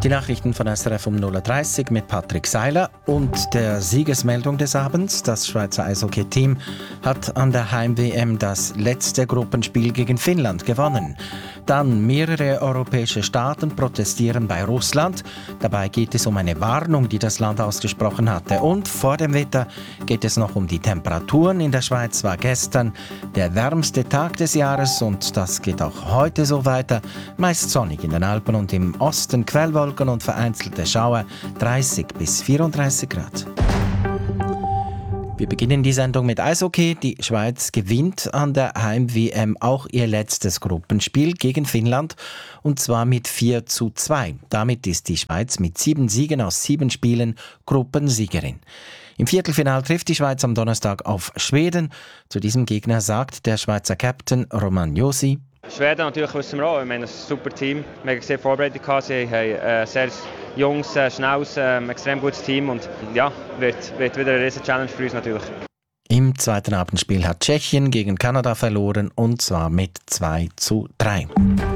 Die Nachrichten von SRF um 0:30 Uhr mit Patrick Seiler und der Siegesmeldung des Abends. Das Schweizer Eishockey-Team hat an der Heim-WM das letzte Gruppenspiel gegen Finnland gewonnen. Dann mehrere europäische Staaten protestieren bei Russland. Dabei geht es um eine Warnung, die das Land ausgesprochen hatte. Und vor dem Wetter geht es noch um die Temperaturen. In der Schweiz war gestern der wärmste Tag des Jahres und das geht auch heute so weiter. Meist sonnig in den Alpen und im Osten Quellwolken und vereinzelte Schauer, 30 bis 34 Grad. Wir beginnen die Sendung mit Eishockey. Die Schweiz gewinnt an der Heim-WM auch ihr letztes Gruppenspiel gegen Finnland und zwar mit 4:2. Damit ist die Schweiz mit 7 Siegen aus 7 Spielen Gruppensiegerin. Im Viertelfinale trifft die Schweiz am Donnerstag auf Schweden. Zu diesem Gegner sagt der Schweizer Captain Roman Josi: Schweden natürlich wissen wir auch. Ich meine, das ist ein super Team. Wir haben sehr vorbereitet. Sie haben ein sehr junges, schnelles, extrem gutes Team. Und ja, wird wieder eine riesen Challenge für uns natürlich. Im zweiten Abendspiel hat Tschechien gegen Kanada verloren und zwar mit 2:3.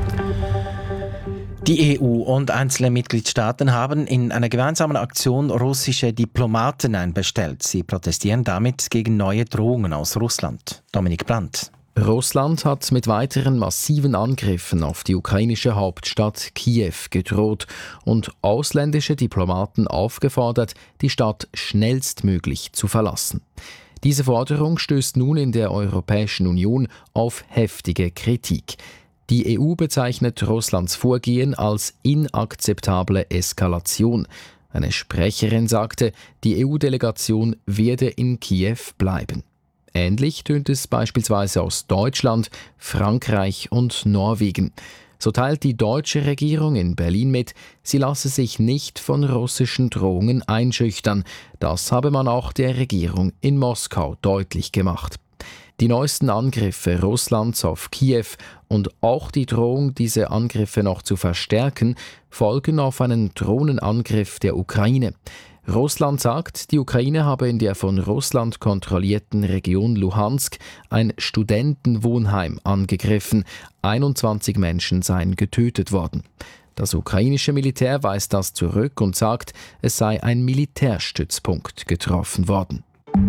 Die EU und einzelne Mitgliedstaaten haben in einer gemeinsamen Aktion russische Diplomaten einbestellt. Sie protestieren damit gegen neue Drohungen aus Russland. Dominik Brandt. Russland hat mit weiteren massiven Angriffen auf die ukrainische Hauptstadt Kiew gedroht und ausländische Diplomaten aufgefordert, die Stadt schnellstmöglich zu verlassen. Diese Forderung stößt nun in der Europäischen Union auf heftige Kritik. Die EU bezeichnet Russlands Vorgehen als inakzeptable Eskalation. Eine Sprecherin sagte, die EU-Delegation werde in Kiew bleiben. Ähnlich tönt es beispielsweise aus Deutschland, Frankreich und Norwegen. So teilt die deutsche Regierung in Berlin mit, sie lasse sich nicht von russischen Drohungen einschüchtern. Das habe man auch der Regierung in Moskau deutlich gemacht. Die neuesten Angriffe Russlands auf Kiew und auch die Drohung, diese Angriffe noch zu verstärken, folgen auf einen Drohnenangriff der Ukraine. Russland sagt, die Ukraine habe in der von Russland kontrollierten Region Luhansk ein Studentenwohnheim angegriffen. 21 Menschen seien getötet worden. Das ukrainische Militär weist das zurück und sagt, es sei ein Militärstützpunkt getroffen worden.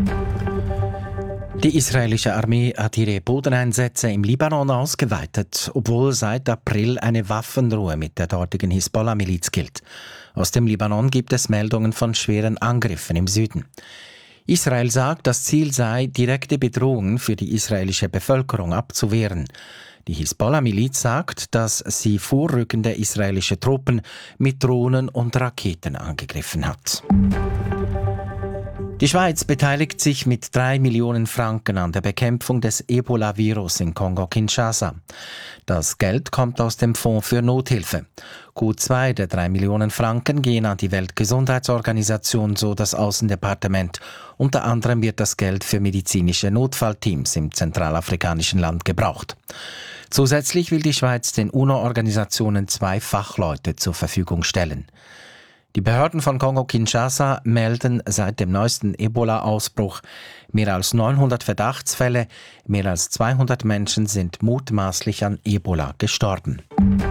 Die israelische Armee hat ihre Bodeneinsätze im Libanon ausgeweitet, obwohl seit April eine Waffenruhe mit der dortigen Hisbollah-Miliz gilt. Aus dem Libanon gibt es Meldungen von schweren Angriffen im Süden. Israel sagt, das Ziel sei, direkte Bedrohungen für die israelische Bevölkerung abzuwehren. Die Hisbollah-Miliz sagt, dass sie vorrückende israelische Truppen mit Drohnen und Raketen angegriffen hat. Die Schweiz beteiligt sich mit 3 Millionen Franken an der Bekämpfung des Ebola-Virus in Kongo-Kinshasa. Das Geld kommt aus dem Fonds für Nothilfe. Gut 2 der 3 Millionen Franken gehen an die Weltgesundheitsorganisation, so das Außendepartement. Unter anderem wird das Geld für medizinische Notfallteams im zentralafrikanischen Land gebraucht. Zusätzlich will die Schweiz den UNO-Organisationen 2 Fachleute zur Verfügung stellen. Die Behörden von Kongo-Kinshasa melden seit dem neuesten Ebola-Ausbruch mehr als 900 Verdachtsfälle. Mehr als 200 Menschen sind mutmaßlich an Ebola gestorben.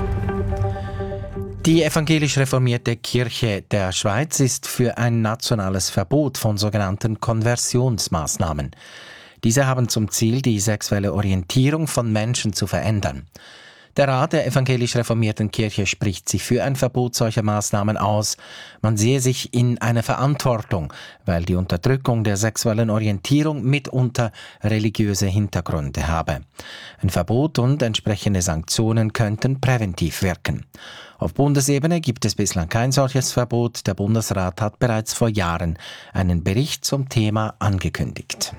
Die evangelisch reformierte Kirche der Schweiz ist für ein nationales Verbot von sogenannten Konversionsmaßnahmen. Diese haben zum Ziel, die sexuelle Orientierung von Menschen zu verändern. Der Rat der evangelisch reformierten Kirche spricht sich für ein Verbot solcher Maßnahmen aus. Man sehe sich in einer Verantwortung, weil die Unterdrückung der sexuellen Orientierung mitunter religiöse Hintergründe habe. Ein Verbot und entsprechende Sanktionen könnten präventiv wirken. Auf Bundesebene gibt es bislang kein solches Verbot. Der Bundesrat hat bereits vor Jahren einen Bericht zum Thema angekündigt.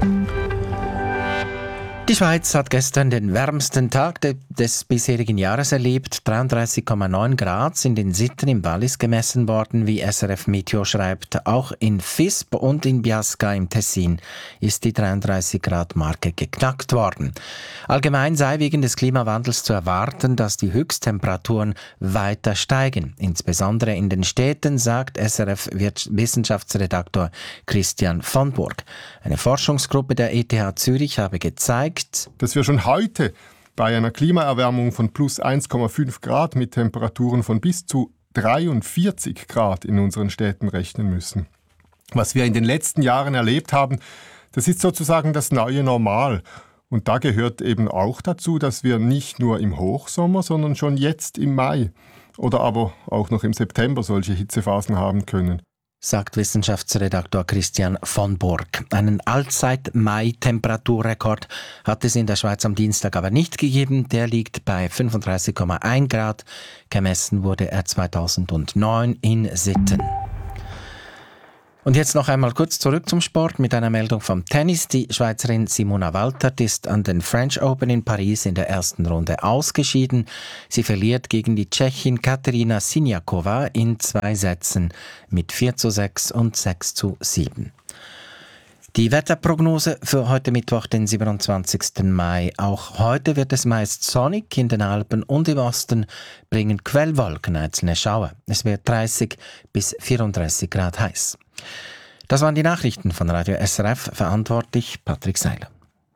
Die Schweiz hat gestern den wärmsten Tag des bisherigen Jahres erlebt. 33,9 Grad sind in Sitten im Wallis gemessen worden, wie SRF Meteo schreibt. Auch in Visp und in Biasca im Tessin ist die 33-Grad-Marke geknackt worden. Allgemein sei wegen des Klimawandels zu erwarten, dass die Höchsttemperaturen weiter steigen. Insbesondere in den Städten, sagt SRF-Wissenschaftsredaktor Christian von Burg. Eine Forschungsgruppe der ETH Zürich habe gezeigt, dass wir schon heute bei einer Klimaerwärmung von plus 1,5 Grad mit Temperaturen von bis zu 43 Grad in unseren Städten rechnen müssen. Was wir in den letzten Jahren erlebt haben, das ist sozusagen das neue Normal. Und da gehört eben auch dazu, dass wir nicht nur im Hochsommer, sondern schon jetzt im Mai oder aber auch noch im September solche Hitzephasen haben können. Sagt Wissenschaftsredaktor Christian von Burg. Einen Allzeit-Mai-Temperaturrekord hat es in der Schweiz am Dienstag aber nicht gegeben. Der liegt bei 35,1 Grad. Gemessen wurde er 2009 in Sitten. Und jetzt noch einmal kurz zurück zum Sport mit einer Meldung vom Tennis. Die Schweizerin Simona Waltert ist an den French Open in Paris in der ersten Runde ausgeschieden. Sie verliert gegen die Tschechin Katerina Siniakova in 2 Sätzen mit 4:6 und 6:7. Die Wetterprognose für heute Mittwoch, den 27. Mai. Auch heute wird es meist sonnig. In den Alpen und im Osten bringen Quellwolken einzelne Schauer. Es wird 30 bis 34 Grad heiß. Das waren die Nachrichten von Radio SRF. Verantwortlich Patrick Seiler.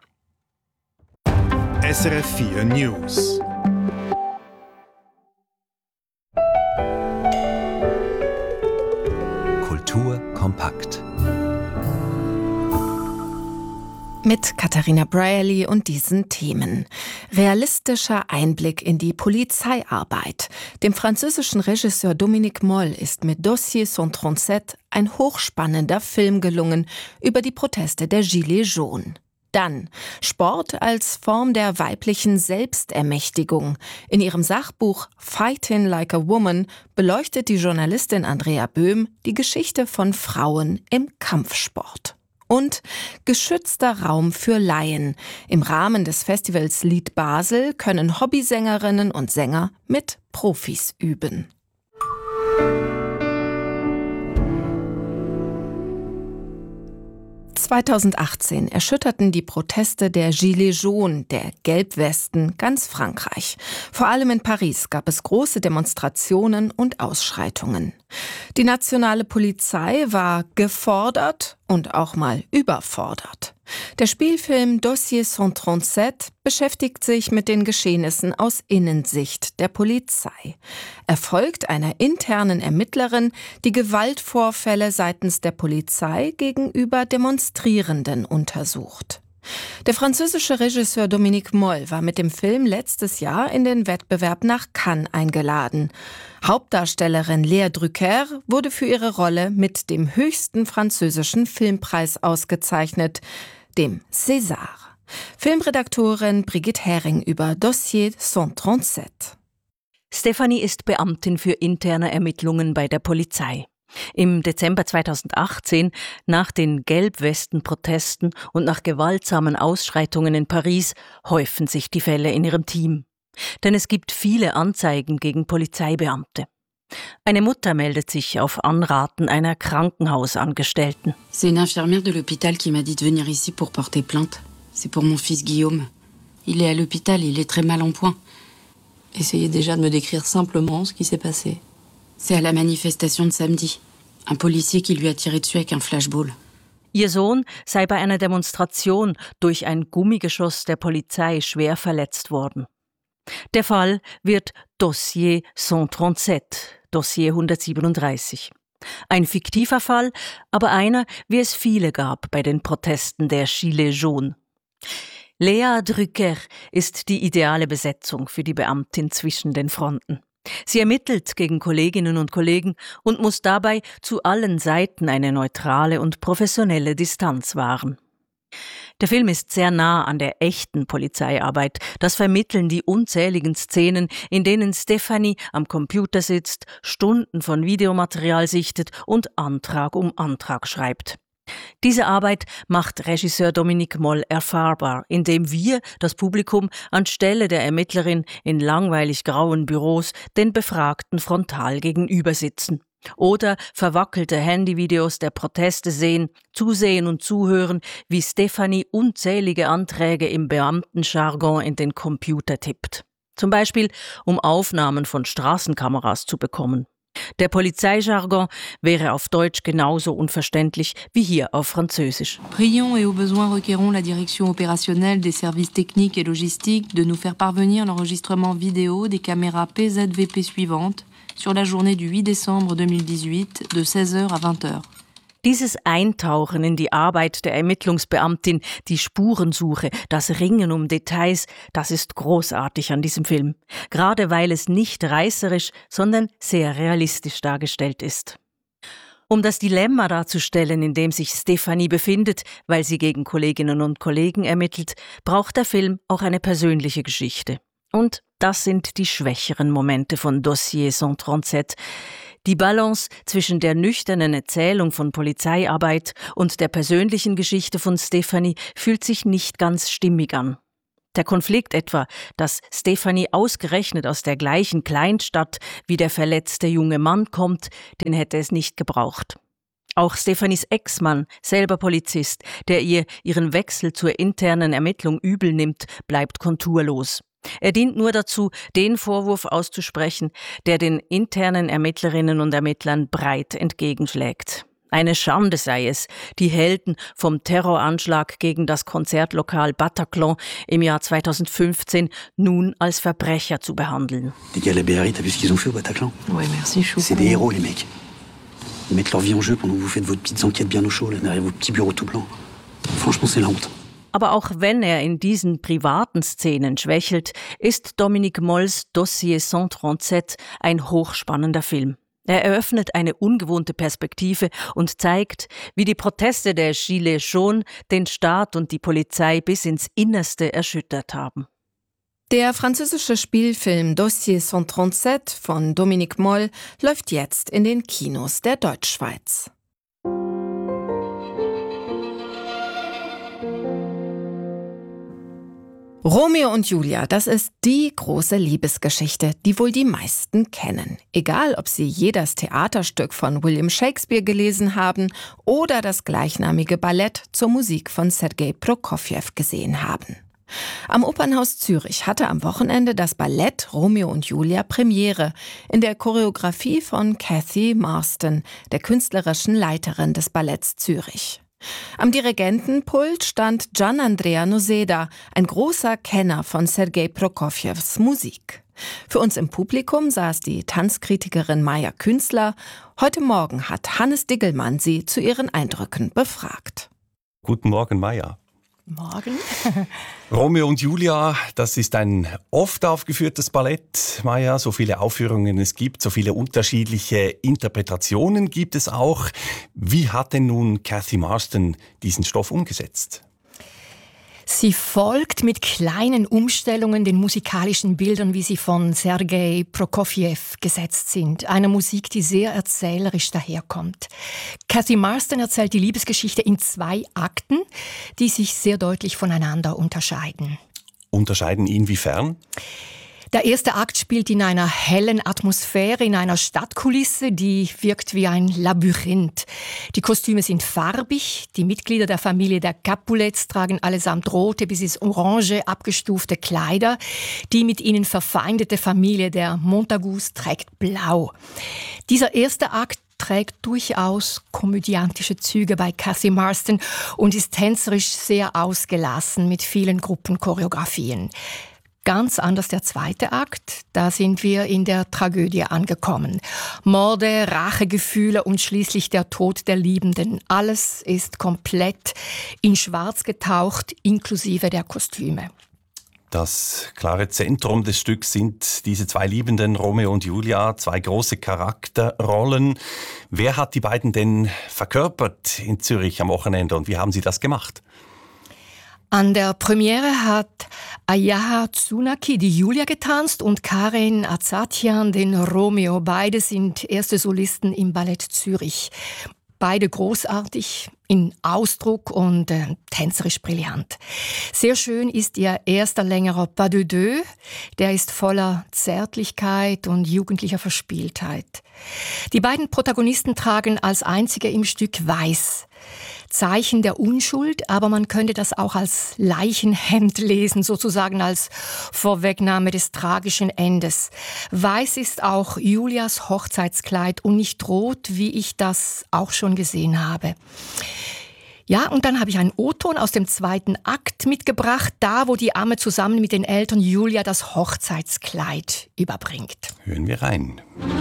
SRF 4 News. Kultur kompakt. Mit Katharina Brierly und diesen Themen. Realistischer Einblick in die Polizeiarbeit. Dem französischen Regisseur Dominique Moll ist mit Dossier 137 ein hochspannender Film gelungen über die Proteste der Gilets jaunes. Dann Sport als Form der weiblichen Selbstermächtigung. In ihrem Sachbuch Fighting Like a Woman beleuchtet die Journalistin Andrea Böhm die Geschichte von Frauen im Kampfsport. Und geschützter Raum für Laien. Im Rahmen des Festivals Lied Basel können Hobbysängerinnen und Sänger mit Profis üben. (2018) erschütterten die Proteste der Gilets jaunes, der Gelbwesten, ganz Frankreich. Vor allem in Paris gab es große Demonstrationen und Ausschreitungen. Die nationale Polizei war gefordert und auch mal überfordert. Der Spielfilm Dossier 137 beschäftigt sich mit den Geschehnissen aus Innensicht der Polizei. Er folgt einer internen Ermittlerin, die Gewaltvorfälle seitens der Polizei gegenüber Demonstrierenden untersucht. Der französische Regisseur Dominique Moll war mit dem Film letztes Jahr in den Wettbewerb nach Cannes eingeladen. Hauptdarstellerin Léa Drucker wurde für ihre Rolle mit dem höchsten französischen Filmpreis ausgezeichnet, dem César. Filmredaktorin Brigitte Hering über Dossier 137. Stefanie ist Beamtin für interne Ermittlungen bei der Polizei. Im Dezember 2018, nach den Gelbwesten-Protesten und nach gewaltsamen Ausschreitungen in Paris, häufen sich die Fälle in ihrem Team. Denn es gibt viele Anzeigen gegen Polizeibeamte. Eine Mutter meldet sich auf Anraten einer Krankenhausangestellten. C'est une infirmière de l'hôpital qui m'a dit de venir ici pour porter plainte. C'est pour mon fils Guillaume. Il est à l'hôpital, il est très mal en point. Essayez déjà de me décrire simplement ce qui s'est passé. C'est à la manifestation de samedi. Un policier qui lui a tiré dessus avec un flashball. Ihr Sohn sei bei einer Demonstration durch ein Gummigeschoss der Polizei schwer verletzt worden. Der Fall wird Dossier 137, Dossier 137. Ein fiktiver Fall, aber einer, wie es viele gab bei den Protesten der Gilets jaunes. Léa Drucker ist die ideale Besetzung für die Beamtin zwischen den Fronten. Sie ermittelt gegen Kolleginnen und Kollegen und muss dabei zu allen Seiten eine neutrale und professionelle Distanz wahren. Der Film ist sehr nah an der echten Polizeiarbeit. Das vermitteln die unzähligen Szenen, in denen Stefanie am Computer sitzt, Stunden von Videomaterial sichtet und Antrag um Antrag schreibt. Diese Arbeit macht Regisseur Dominique Moll erfahrbar, indem wir, das Publikum, anstelle der Ermittlerin in langweilig grauen Büros den Befragten frontal gegenüber sitzen. Oder verwackelte Handyvideos der Proteste sehen, zusehen und zuhören, wie Stefanie unzählige Anträge im Beamtenjargon in den Computer tippt. Zum Beispiel, um Aufnahmen von Straßenkameras zu bekommen. Der Polizeijargon wäre auf Deutsch genauso unverständlich wie hier auf Französisch. Prions et au besoin requérons la direction opérationnelle des services techniques et logistiques de nous faire parvenir l'enregistrement vidéo des caméras PZVP suivantes sur la journée du 8 décembre 2018 de 16h à 20h. Dieses Eintauchen in die Arbeit der Ermittlungsbeamtin, die Spurensuche, das Ringen um Details, das ist großartig an diesem Film. Gerade weil es nicht reißerisch, sondern sehr realistisch dargestellt ist. Um das Dilemma darzustellen, in dem sich Stefanie befindet, weil sie gegen Kolleginnen und Kollegen ermittelt, braucht der Film auch eine persönliche Geschichte. Und das sind die schwächeren Momente von Dossier 137. Die Balance zwischen der nüchternen Erzählung von Polizeiarbeit und der persönlichen Geschichte von Stefanie fühlt sich nicht ganz stimmig an. Der Konflikt etwa, dass Stefanie ausgerechnet aus der gleichen Kleinstadt wie der verletzte junge Mann kommt, den hätte es nicht gebraucht. Auch Stefanies Ex-Mann, selber Polizist, der ihr ihren Wechsel zur internen Ermittlung übel nimmt, bleibt konturlos. Er dient nur dazu, den Vorwurf auszusprechen, der den internen Ermittlerinnen und Ermittlern breit entgegenschlägt. Eine Schande sei es, die Helden vom Terroranschlag gegen das Konzertlokal Bataclan im Jahr 2015 nun als Verbrecher zu behandeln. Les gars, la BRI, t'as vu ce qu'ils ont fait au Bataclan? Ouais, merci, chou. C'est des héros, les mecs. Ils mettent leur vie en jeu pendant que vous faites vos petites enquêtes bien au chaud, là, derrière vos petits bureaux tout blancs. Franchement, c'est la honte. Aber auch wenn er in diesen privaten Szenen schwächelt, ist Dominique Molls Dossier 137 ein hochspannender Film. Er eröffnet eine ungewohnte Perspektive und zeigt, wie die Proteste der Gilets jaunes den Staat und die Polizei bis ins Innerste erschüttert haben. Der französische Spielfilm Dossier 137 von Dominique Moll läuft jetzt in den Kinos der Deutschschweiz. Romeo und Julia, das ist die große Liebesgeschichte, die wohl die meisten kennen. Egal, ob sie je das Theaterstück von William Shakespeare gelesen haben oder das gleichnamige Ballett zur Musik von Sergei Prokofjew gesehen haben. Am Opernhaus Zürich hatte am Wochenende das Ballett Romeo und Julia Premiere in der Choreografie von Cathy Marston, der künstlerischen Leiterin des Balletts Zürich. Am Dirigentenpult stand Gian Andrea Noseda, ein großer Kenner von Sergei Prokofjews Musik. Für uns im Publikum saß die Tanzkritikerin Maja Künstler. Heute Morgen hat Hannes Diggelmann sie zu ihren Eindrücken befragt. Guten Morgen, Maja. Morgen. Romeo und Julia, das ist ein oft aufgeführtes Ballett, Maja. So viele Aufführungen es gibt, so viele unterschiedliche Interpretationen gibt es auch. Wie hat denn nun Cathy Marston diesen Stoff umgesetzt? Sie folgt mit kleinen Umstellungen den musikalischen Bildern, wie sie von Sergei Prokofjew gesetzt sind. Eine Musik, die sehr erzählerisch daherkommt. Cathy Marston erzählt die Liebesgeschichte in 2 Akten, die sich sehr deutlich voneinander unterscheiden. Unterscheiden inwiefern? Der erste Akt spielt in einer hellen Atmosphäre, in einer Stadtkulisse, die wirkt wie ein Labyrinth. Die Kostüme sind farbig, die Mitglieder der Familie der Capulets tragen allesamt rote bis ins Orange abgestufte Kleider. Die mit ihnen verfeindete Familie der Montagus trägt blau. Dieser erste Akt trägt durchaus komödiantische Züge bei Cathy Marston und ist tänzerisch sehr ausgelassen mit vielen Gruppenchoreografien. Ganz anders der zweite Akt, da sind wir in der Tragödie angekommen. Morde, Rachegefühle und schließlich der Tod der Liebenden. Alles ist komplett in Schwarz getaucht, inklusive der Kostüme. Das klare Zentrum des Stücks sind diese 2 Liebenden, Romeo und Julia, 2 große Charakterrollen. Wer hat die beiden denn verkörpert in Zürich am Wochenende und wie haben sie das gemacht? An der Premiere hat Ayaha Tsunaki die Julia getanzt und Karen Azatian den Romeo. Beide sind erste Solisten im Ballett Zürich. Beide großartig in Ausdruck und tänzerisch brillant. Sehr schön ist ihr erster längerer Pas de deux. Der ist voller Zärtlichkeit und jugendlicher Verspieltheit. Die beiden Protagonisten tragen als einzige im Stück weiß. Zeichen der Unschuld, aber man könnte das auch als Leichenhemd lesen, sozusagen als Vorwegnahme des tragischen Endes. Weiß ist auch Julias Hochzeitskleid und nicht rot, wie ich das auch schon gesehen habe. Ja, und dann habe ich einen O-Ton aus dem zweiten Akt mitgebracht, da wo die Amme zusammen mit den Eltern Julia das Hochzeitskleid überbringt. Hören wir rein.